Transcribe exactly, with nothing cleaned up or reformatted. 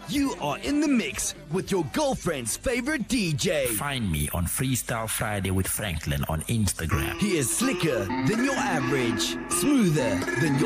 You are in the mix with your girlfriend's favorite D J. Find me on Freestyle Friday with Franklin on Instagram. He is slicker than your average, smoother than your